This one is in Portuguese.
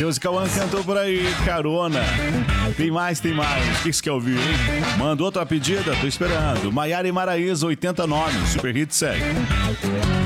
Matheus e Cauã cantou por aí, Carona. Tem mais. O que você quer ouvir, hein? Mandou tua pedida? Tô esperando. Maiara e Maraísa, 89, Super Hit segue.